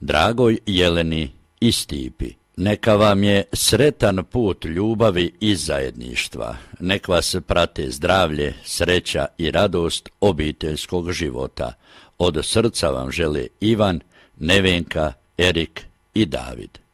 Dragoj Jeleni i Stipi, neka vam je sretan put ljubavi i zajedništva. Nek vas prate zdravlje, sreća i radost obiteljskog života. Od srca vam žele Ivan, Nevenka, Erik i David.